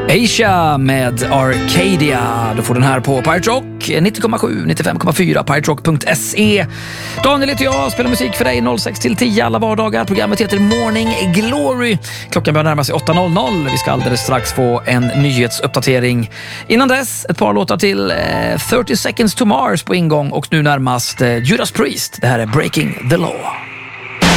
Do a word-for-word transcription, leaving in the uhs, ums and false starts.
Asia med Arcadia. Du får den här på Pirate Rock nittio komma sju, nittiofem komma fyra, pirate rock punkt se. Daniel heter jag, spelar musik för dig noll sex till tio alla vardagar. Programmet heter Morning Glory. Klockan börjar närma sig åtta noll noll. Vi ska alldeles strax få en nyhetsuppdatering. Innan dess, ett par låtar till eh, thirty seconds to Mars på ingång och nu närmast eh, Judas Priest. Det här är Breaking the Law.